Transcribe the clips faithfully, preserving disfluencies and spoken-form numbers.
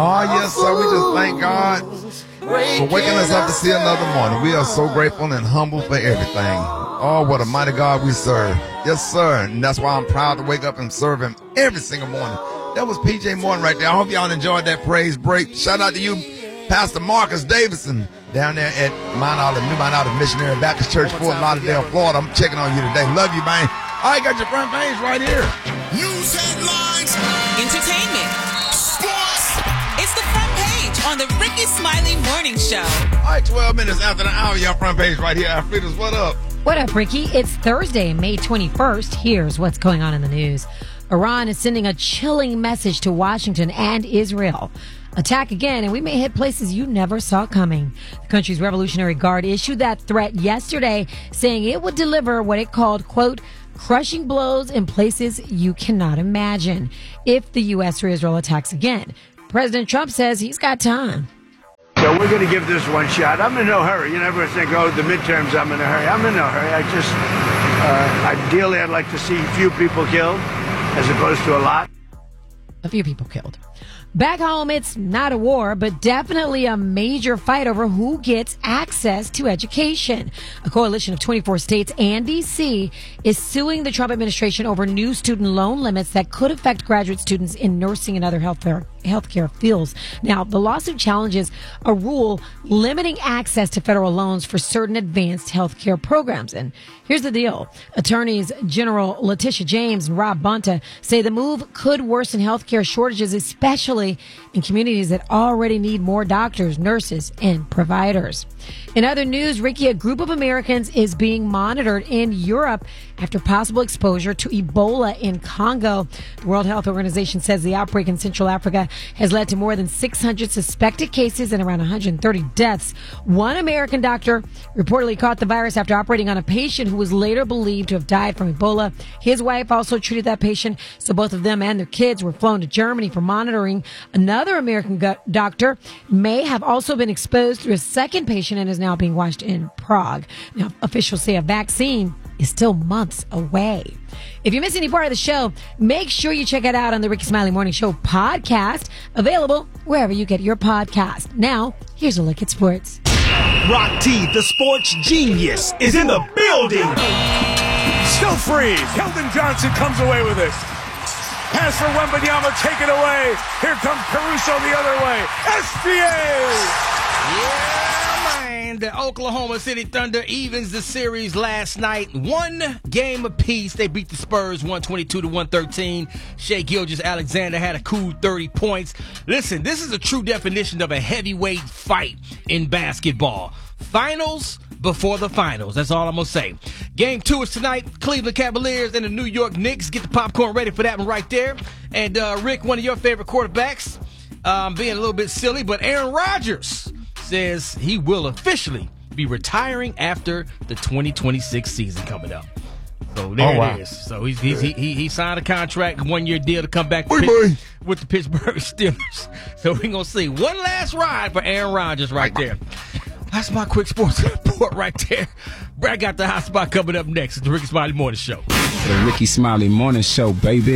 Oh, yes, sir. We just thank God for waking us up to see another morning. We are so grateful and humble for everything. Oh, what a mighty God we serve. Yes, sir. And that's why I'm proud to wake up and serve him every single morning. That was P J Morton right there. I hope y'all enjoyed that praise break. Shout out to you, Pastor Marcus Davidson, down there at Mount Olive, New Mount Olive Missionary Baptist Church, Fort Lauderdale, Florida. I'm checking on you today. Love you, man. I got your front page right here. News headlines. Entertainment. Sports. It's the front page on the Ricky Smiley Morning Show. All right, twelve minutes after the hour, your front page right here. Alfreda's, what up? What up, Ricky? It's Thursday, May twenty-first. Here's what's going on in the news. Iran is sending a chilling message to Washington and Israel. Attack again, and we may hit places you never saw coming. The country's Revolutionary Guard issued that threat yesterday, saying it would deliver what it called, quote, crushing blows in places you cannot imagine if the U S or Israel attacks again. President Trump says he's got time. So we're going to give this one shot. I'm in no hurry. You know, everyone think, oh, the midterms, I'm in a hurry. I'm in no hurry. I just, uh, ideally, I'd like to see few people killed as opposed to a lot. A few people killed. Back home, it's not a war, but definitely a major fight over who gets access to education. A coalition of twenty-four states and D C is suing the Trump administration over new student loan limits that could affect graduate students in nursing and other healthcare healthcare fields. Now, the lawsuit challenges a rule limiting access to federal loans for certain advanced healthcare programs. And here's the deal. Attorneys General Letitia James and Rob Bonta say the move could worsen healthcare shortages, especially in communities that already need more doctors, nurses, and providers. In other news, Ricky, a group of Americans is being monitored in Europe after possible exposure to Ebola in Congo. The World Health Organization says the outbreak in Central Africa has led to more than six hundred suspected cases and around one hundred thirty deaths. One American doctor reportedly caught the virus after operating on a patient who was later believed to have died from Ebola. His wife also treated that patient, so both of them and their kids were flown to Germany for monitoring. Another American go- doctor may have also been exposed through a second patient and is now being watched in Prague. Now, officials say a vaccine is still months away. If you miss any part of the show, make sure you check it out on the Ricky Smiley Morning Show podcast, available wherever you get your podcast. Now, here's a look at sports. Rock T, the sports genius, is in the building. Still freeze. Keldon Johnson comes away with it. Pass for Wembanyama, take it away. Here comes Caruso the other way. S B A! Yeah, man. The Oklahoma City Thunder evens the series last night. One game apiece. They beat the Spurs one twenty-two to one thirteen. Shai Gilgeous-Alexander had a cool thirty points. Listen, this is a true definition of a heavyweight fight in basketball. Finals before the finals. That's all I'm going to say. Game two is tonight. Cleveland Cavaliers and the New York Knicks. Get the popcorn ready for that one right there. And, uh, Rick, one of your favorite quarterbacks, um, being a little bit silly, but Aaron Rodgers says he will officially be retiring after the twenty twenty-six season coming up. So there oh, wow. it is. So he's, he's, he, he, he signed a contract, a one-year deal to come back Boy, Pitt, boy. with the Pittsburgh Steelers. So we're going to see one last ride for Aaron Rodgers right there. That's my quick sports report right there. Brad got the hot spot coming up next. It's the Ricky Smiley Morning Show. The Ricky Smiley Morning Show, baby.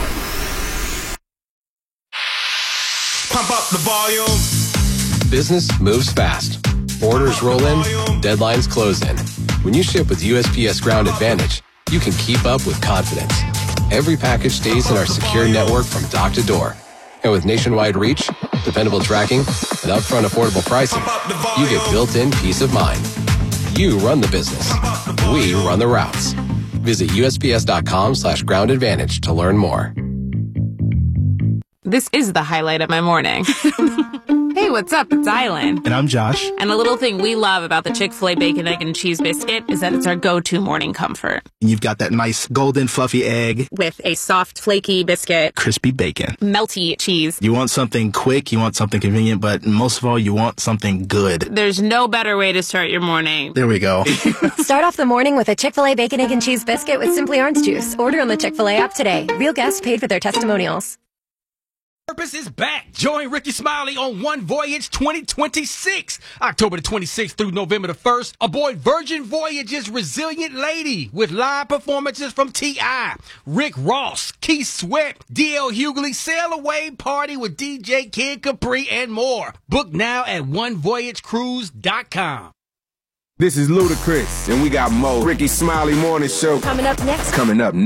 Pump up the volume. Business moves fast. Orders roll in, deadlines close in. When you ship with U S P S Ground Advantage, you can keep up with confidence. Every package stays in our secure network from dock to door. And with nationwide reach, dependable tracking, and upfront affordable pricing, you get built-in peace of mind. You run the business. We run the routes. Visit U S P S dot com slash ground advantage to learn more. This is the highlight of my morning. Hey, what's up? It's Island. And I'm Josh. And the little thing we love about the Chick-fil-A Bacon, Egg, and Cheese Biscuit is that it's our go-to morning comfort. And you've got that nice golden fluffy egg. With a soft, flaky biscuit. Crispy bacon. Melty cheese. You want something quick, you want something convenient, but most of all, you want something good. There's no better way to start your morning. There we go. Start off the morning with a Chick-fil-A Bacon, Egg, and Cheese Biscuit with Simply Orange Juice. Order on the Chick-fil-A app today. Real guests paid for their testimonials. Purpose is back. Join Ricky Smiley on One Voyage twenty twenty-six, October the twenty-sixth through November the first. Aboard Virgin Voyage's Resilient Lady with live performances from T I, Rick Ross, Keith Sweat, D L Hughley, Sail Away Party with D J Kid Capri, and more. Book now at one voyage cruise dot com. This is Ludacris, and we got more Ricky Smiley Morning Show. Coming up next. Coming up.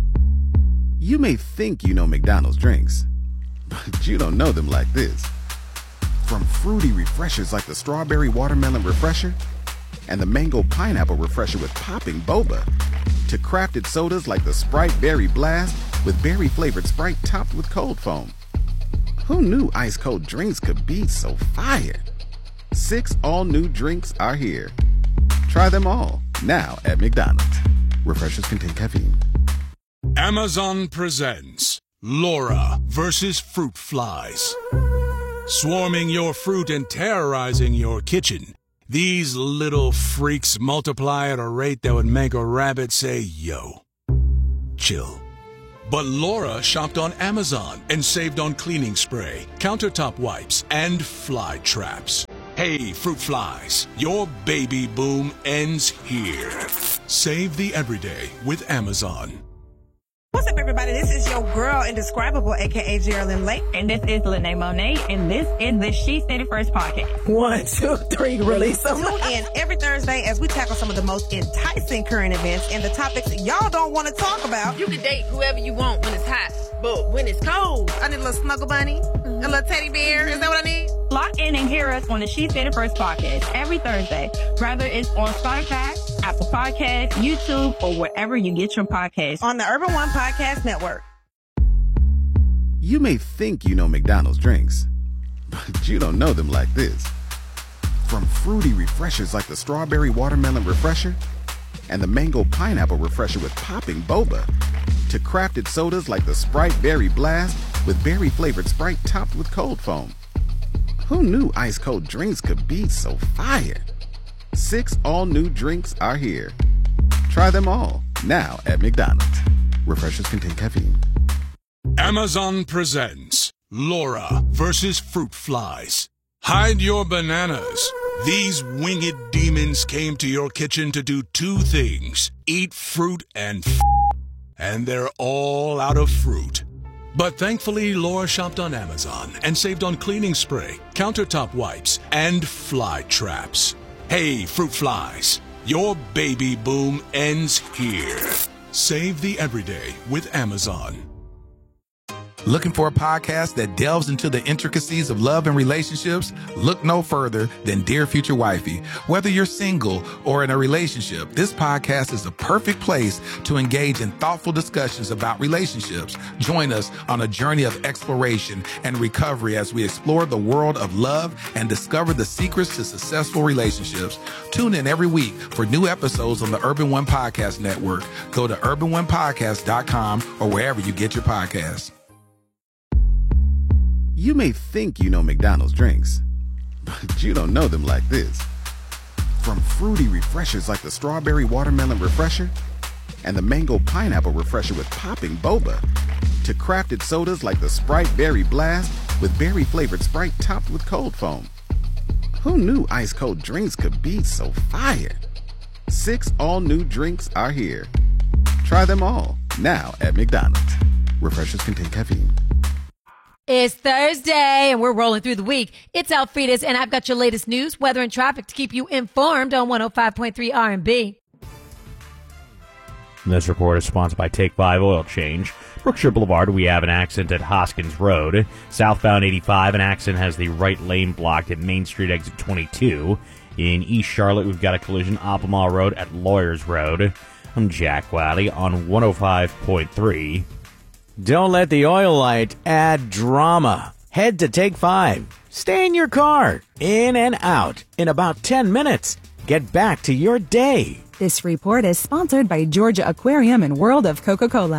You may think you know McDonald's drinks, but you don't know them like this. From fruity refreshers like the Strawberry Watermelon Refresher and the Mango Pineapple Refresher with popping boba, to crafted sodas like the Sprite Berry Blast with berry-flavored Sprite topped with cold foam. Who knew ice-cold drinks could be so fire? Six all-new drinks are here. Try them all, now at McDonald's. Refreshers contain caffeine. Amazon presents Laura versus Fruit Flies. Swarming your fruit and terrorizing your kitchen, these little freaks multiply at a rate that would make a rabbit say, yo. Chill. But Laura shopped on Amazon and saved on cleaning spray, countertop wipes, and fly traps. Hey, fruit flies, your baby boom ends here. Save the everyday with Amazon. What's up, everybody? This is your girl, Indescribable, a k a. Geraldine Lake. And this is Lene Monet, and this is the She Said It First podcast. One, two, three, release them. Tune in every Thursday as we tackle some of the most enticing current events and the topics y'all don't want to talk about. You can date whoever you want when it's hot, but when it's cold, I need a little snuggle bunny, mm-hmm. a little teddy bear. Is that what I need? Lock in and hear us on the She Said It First podcast every Thursday, whether it's on Spotify, Apple Podcasts, YouTube, or wherever you get your podcasts. On the Urban One Podcast Network. You may think you know McDonald's drinks, but you don't know them like this. From fruity refreshers like the Strawberry Watermelon Refresher and the Mango Pineapple Refresher with popping boba, to crafted sodas like the Sprite Berry Blast with berry-flavored Sprite topped with cold foam. Who knew ice-cold drinks could be so fire? Six all-new drinks are here. Try them all, now at McDonald's. Refreshers contain caffeine. Amazon presents Laura versus Fruit Flies. Hide your bananas. These winged demons came to your kitchen to do two things: eat fruit and f***, and they're all out of fruit. But thankfully, Laura shopped on Amazon and saved on cleaning spray, countertop wipes, and fly traps. Hey, fruit flies, your baby boom ends here. Save the everyday with Amazon. Looking for a podcast that delves into the intricacies of love and relationships? Look no further than Dear Future Wifey. Whether you're single or in a relationship, this podcast is the perfect place to engage in thoughtful discussions about relationships. Join us on a journey of exploration and recovery as we explore the world of love and discover the secrets to successful relationships. Tune in every week for new episodes on the Urban One Podcast Network. Go to urban one podcast dot com or wherever you get your podcasts. You may think you know McDonald's drinks, but you don't know them like this. From fruity refreshers like the Strawberry Watermelon Refresher and the Mango Pineapple Refresher with popping boba, to crafted sodas like the Sprite Berry Blast with berry-flavored Sprite topped with cold foam. Who knew ice-cold drinks could be so fire? Six all-new drinks are here. Try them all, now at McDonald's. Refreshers contain caffeine. It's Thursday, and we're rolling through the week. It's Alfreda's, and I've got your latest news, weather, and traffic to keep you informed on one oh five point three R and B. This report is sponsored by Take five Oil Change. Brookshire Boulevard, we have an accident at Hoskins Road. Southbound eighty-five, an accident has the right lane blocked at Main Street exit twenty-two. In East Charlotte, we've got a collision Albemarle Road at Lawyers Road. I'm Jack Wiley on one oh five point three. Don't let the oil light add drama. Head to Take five. Stay in your car, in and out, in about ten minutes. Get back to your day. This report is sponsored by Georgia Aquarium and World of Coca-Cola.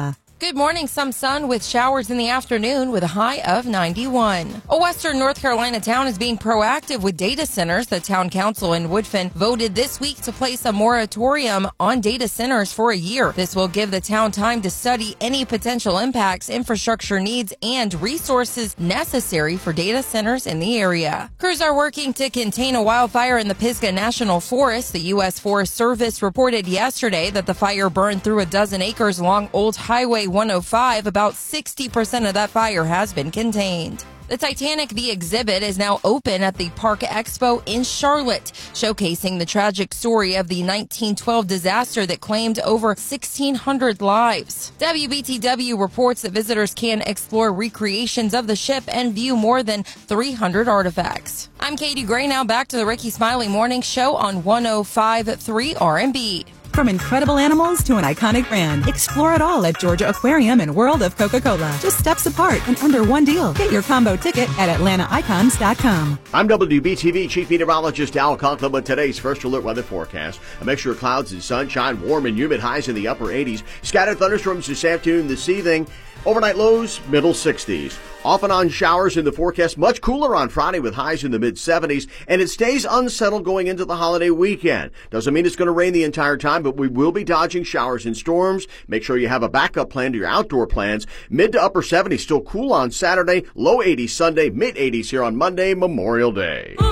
Good morning. Some sun with showers in the afternoon with a high of ninety-one. A western North Carolina town is being proactive with data centers. The town council in Woodfin voted this week to place a moratorium on data centers for a year. This will give the town time to study any potential impacts, infrastructure needs, and resources necessary for data centers in the area. Crews are working to contain a wildfire in the Pisgah National Forest. The U S Forest Service reported yesterday that the fire burned through a dozen acres along Old Highway one oh five. About sixty percent of that fire has been contained. The Titanic the exhibit is now open at the Park Expo in Charlotte, showcasing the tragic story of the nineteen twelve disaster that claimed over sixteen hundred lives. W B T W reports that visitors can explore recreations of the ship and view more than three hundred artifacts. I'm Katie Gray. Now back to the Ricky Smiley Morning Show on one oh five point three R and B. From incredible animals to an iconic brand, explore it all at Georgia Aquarium and World of Coca-Cola. Just steps apart and under one deal. Get your combo ticket at Atlanta Icons dot com. I'm W B T V Chief Meteorologist Al Conklin with today's First Alert weather forecast. A mixture of clouds and sunshine, warm and humid, highs in the upper eighties. Scattered thunderstorms this afternoon, this evening. Overnight lows, middle sixties. Off and on showers in the forecast. Much cooler on Friday with highs in the mid seventies. And it stays unsettled going into the holiday weekend. Doesn't mean it's going to rain the entire time, but we will be dodging showers and storms. Make sure you have a backup plan to your outdoor plans. Mid to upper seventies. Still cool on Saturday. Low eighties Sunday. Mid eighties here on Monday, Memorial Day.